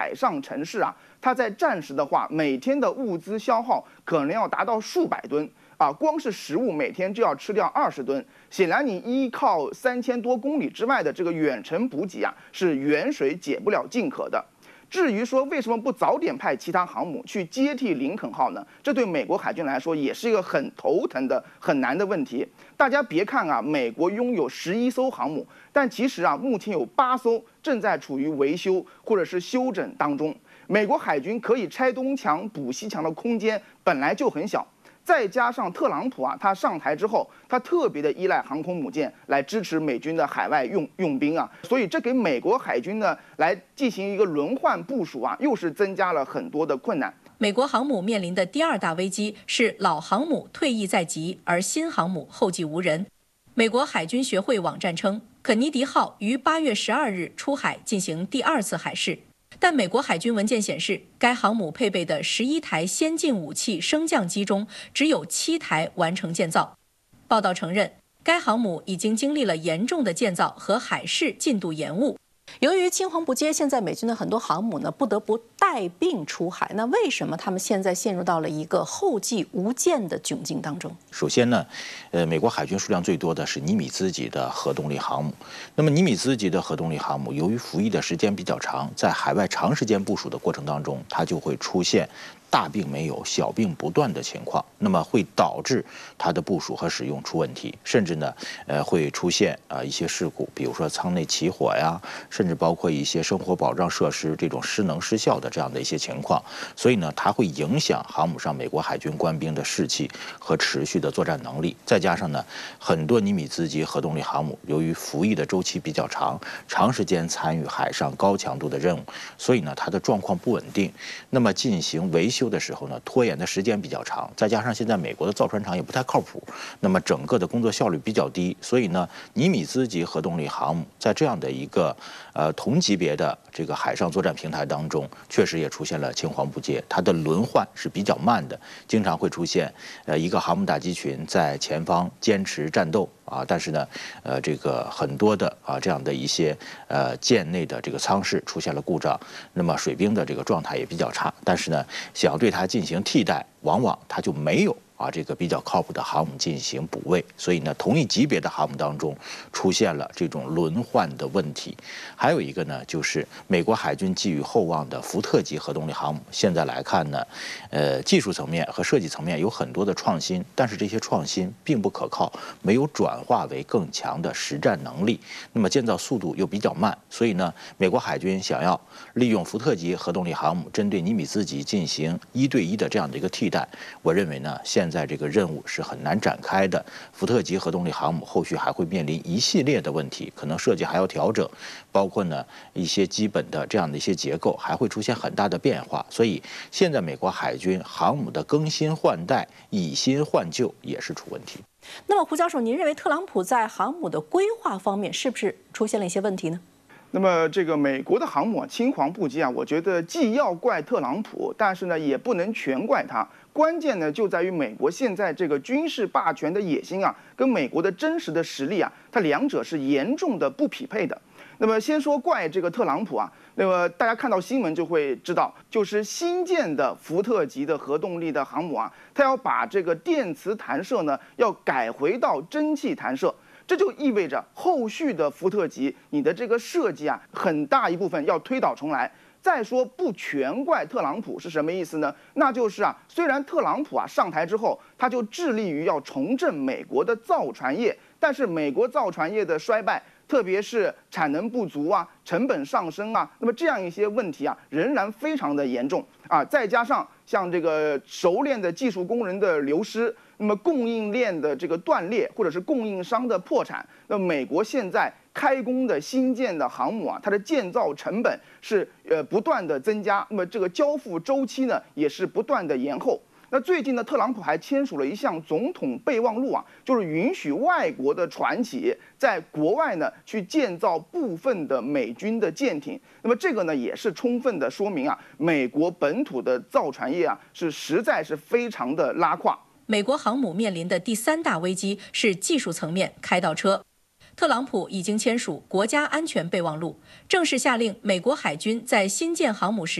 海上城市啊，它在战时的话，每天的物资消耗可能要达到数百吨啊，光是食物每天就要吃掉20吨。显然，你依靠3000多公里之外的这个远程补给啊，是远水解不了近渴的。至于说为什么不早点派其他航母去接替林肯号呢？这对美国海军来说也是一个很头疼的、很难的问题。大家别看啊，美国拥有11艘航母，但其实啊，目前有8艘正在处于维修或者是修整当中。美国海军可以拆东墙补西墙的空间本来就很小。再加上特朗普啊，他上台之后，他特别的依赖航空母舰来支持美军的海外用兵啊，所以这给美国海军呢来进行一个轮换部署啊，又是增加了很多的困难。 美国航母面临的第2大危机是老航母退役在即，而新航母后继无人。美国海军学会网站称，肯尼迪号于8月12日出海进行第2次海试。但美国海军文件显示，该航母配备的11台先进武器升降机中，只有7台完成建造。报道承认，该航母已经经历了严重的建造和海试进度延误。 由于青黄不接，现在美军的很多航母呢不得不带病出海。那为什么他们现在陷入到了一个后继无舰的窘境当中？ 首先呢，美国海军数量最多的是尼米兹级的核动力航母。那么尼米兹级的核动力航母，由于服役的时间比较长，在海外长时间部署的过程当中，它就会出现大病没有、小病不断的情况，那么会导致它的部署和使用出问题，甚至呢，会出现一些事故，比如说舱内起火呀，甚至包括一些生活保障设施这种失能失效的这样的一些情况。所以呢，它会影响航母上美国海军官兵的士气和持续的作战能力。再加上呢，很多尼米兹级核动力航母由于服役的周期比较长，长时间参与海上高强度的任务，所以呢，它的状况不稳定。那么进行维修的时候呢，拖延的时间比较长，再加上现在美国的造船厂也不太靠谱，那么整个的工作效率比较低，所以呢，尼米兹级核动力航母在这样的一个同级别的这个海上作战平台当中，确实也出现了青黄不接，它的轮换是比较慢的，经常会出现一个航母打击群在前方坚持战斗啊，但是呢，这个很多的这样的一些舰内的这个舱室出现了故障，那么水兵的这个状态也比较差，但是呢，想要对它进行替代，往往它就没有这个比较靠谱的航母进行补位，所以呢，同一级别的航母当中出现了这种轮换的问题。还有一个呢，就是美国海军寄予厚望的福特级核动力航母，现在来看呢，技术层面和设计层面有很多的创新，但是这些创新并不可靠，没有转化为更强的实战能力，那么建造速度又比较慢，所以呢，美国海军想要利用福特级核动力航母针对尼米兹级进行1对1的这样的一个替代，我认为呢，现在这个任务是很难展开的。福特级核动力航母后续还会面临一系列的问题，可能设计还要调整，包括呢一些基本的这样的一些结构还会出现很大的变化。所以现在美国海军航母的更新换代、以新换旧也是出问题。 那么胡教授，您认为特朗普在航母的规划方面是不是出现了一些问题呢？ 那么这个美国的航母青黄不接啊，我觉得既要怪特朗普，但是呢也不能全怪他。关键呢就在于美国现在这个军事霸权的野心啊，跟美国的真实的实力啊，它两者是严重的不匹配的。那么先说怪这个特朗普啊，那么大家看到新闻就会知道，就是新建的福特级的核动力的航母啊，它要把这个电磁弹射呢要改回到蒸汽弹射。这就意味着后续的福特级，你的这个设计啊，很大一部分要推倒重来。再说不全怪特朗普是什么意思呢？那就是啊，虽然特朗普上台之后，他就致力于要重振美国的造船业，但是美国造船业的衰败，特别是产能不足啊、成本上升啊，那么这样一些问题啊，仍然非常的严重啊。再加上像这个熟练的技术工人的流失，那么供应链的这个断裂，或者是供应商的破产，那么美国现在开工的新建的航母啊，它的建造成本是不断的增加，那么这个交付周期呢也是不断的延后。那最近呢，特朗普还签署了一项总统备忘录啊，就是允许外国的船企在国外呢去建造部分的美军的舰艇。那么这个呢也是充分的说明啊，美国本土的造船业啊是实在是非常的拉胯。 美国航母面临的第3大危机是技术层面开倒车。特朗普已经签署国家安全备忘录，正式下令美国海军在新建航母时